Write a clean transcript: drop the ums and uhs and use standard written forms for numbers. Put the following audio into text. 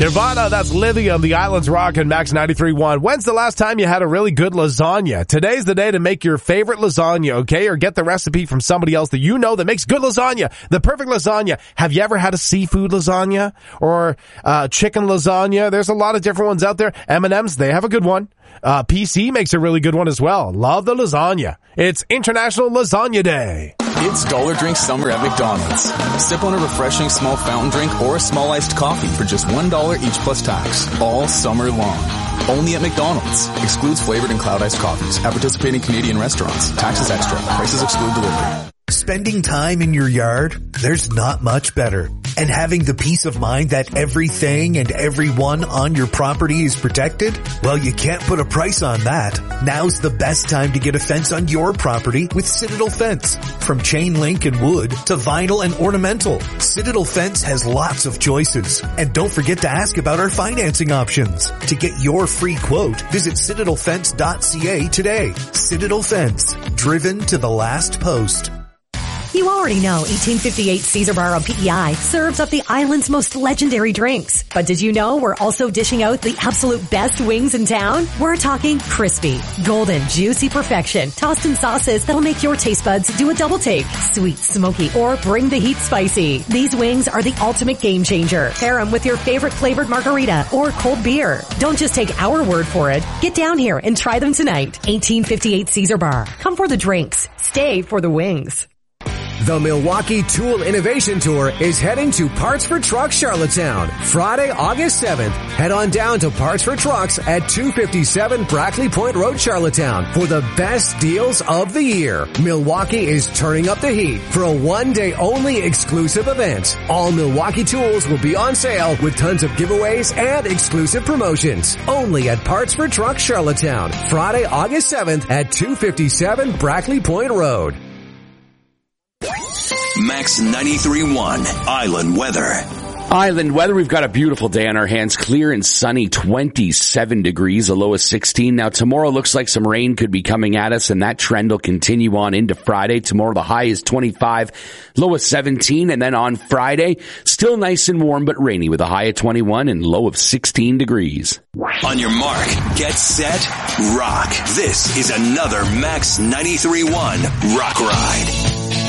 Nirvana, that's Lithium, the Islands Rock and Max 93.1. When's the last time you had a really good lasagna? Today's the day to make your favorite lasagna, okay? Or get the recipe from somebody else that you know that makes good lasagna. The perfect lasagna. Have you ever had a seafood lasagna? Or chicken lasagna? There's a lot of different ones out there. M&M's, they have a good one. PC makes a really good one as well. Love the lasagna. It's International Lasagna Day. It's Dollar Drink Summer at McDonald's. Sip on a refreshing small fountain drink or a small iced coffee for just $1 each plus tax. All summer long. Only at McDonald's. Excludes flavored and cloud iced coffees. At participating Canadian restaurants. Taxes extra. Prices exclude delivery. Spending time in your yard, there's not much better. And having the peace of mind that everything and everyone on your property is protected? Well, you can't put a price on that. Now's the best time to get a fence on your property with Citadel Fence. From chain link and wood to vinyl and ornamental, Citadel Fence has lots of choices. And don't forget to ask about our financing options. To get your free quote, visit citadelfence.ca today. Citadel Fence, driven to the last post. You already know 1858 Caesar Bar on PEI serves up the island's most legendary drinks. But did you know we're also dishing out the absolute best wings in town? We're talking crispy, golden, juicy perfection, tossed in sauces that'll make your taste buds do a double take. Sweet, smoky, or bring the heat spicy. These wings are the ultimate game changer. Pair them with your favorite flavored margarita or cold beer. Don't just take our word for it. Get down here and try them tonight. 1858 Caesar Bar. Come for the drinks. Stay for the wings. The Milwaukee Tool Innovation Tour is heading to Parts for Trucks Charlottetown, Friday, August 7th. Head on down to Parts for Trucks at 257 Brackley Point Road, Charlottetown for the best deals of the year. Milwaukee is turning up the heat for a one-day only exclusive event. All Milwaukee tools will be on sale with tons of giveaways and exclusive promotions. Only at Parts for Trucks Charlottetown, Friday, August 7th at 257 Brackley Point Road. Max 93.1 Island Weather. Island weather, we've got a beautiful day on our hands. Clear and sunny, 27 degrees, a low of 16. Now tomorrow looks like some rain could be coming at us, and that trend will continue on into Friday. Tomorrow the high is 25, low of 17. And then on Friday, still nice and warm but rainy with a high of 21 and low of 16 degrees. On your mark, get set, rock. This is another Max 93.1 Rock Ride.